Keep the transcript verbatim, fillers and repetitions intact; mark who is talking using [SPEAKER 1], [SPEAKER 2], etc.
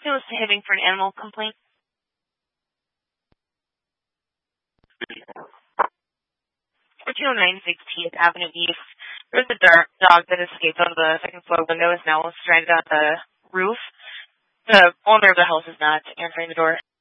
[SPEAKER 1] It was behaving for an animal complaint. For two oh nine sixteenth Avenue East, there was a dark dog that escaped out of the second floor window, is now stranded on the roof. The owner of the house is not answering the door.